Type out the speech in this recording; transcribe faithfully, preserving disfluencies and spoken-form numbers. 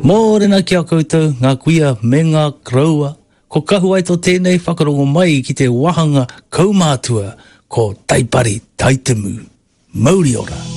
Mōrena kia koutou, ngā kuia me ngā kraua, ko kahu ai tō tēnei whakarongo mai ki te wahanga kaumātua ko Taipari Taitemu. Mauri ora.